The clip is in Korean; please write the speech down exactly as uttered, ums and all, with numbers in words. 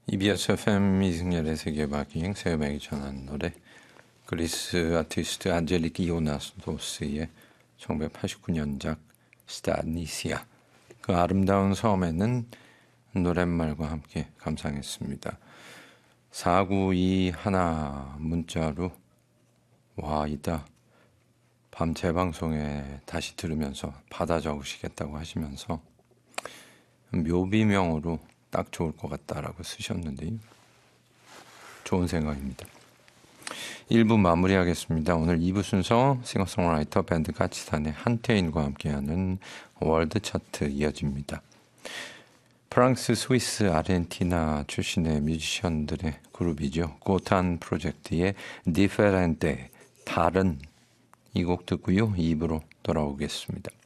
이비에스 에프엠 이승열의 세계바킹 새음악이 전한 노래 그리스 아티스트 안젤리키 이오나스도스의 천구백팔십구 년작 스타니시아 그 아름다운 섬에는 노랫말과 함께 감상했습니다. 사구이일 문자로 와 이따 밤 재방송에 다시 들으면서 받아 적으시겠다고 하시면서 묘비명으로 딱 좋을 것 같다라고 쓰셨는데요. 좋은 생각입니다. 일 부 마무리하겠습니다. 오늘 이 부 순서 싱어송라이터 밴드 가치산의 한태인과 함께하는 월드 차트 이어집니다. 프랑스, 스위스, 아르헨티나 출신의 뮤지션들의 그룹이죠. 고탄 프로젝트의 디페렌테, 다른 이 곡 듣고요. 이 부로 돌아오겠습니다.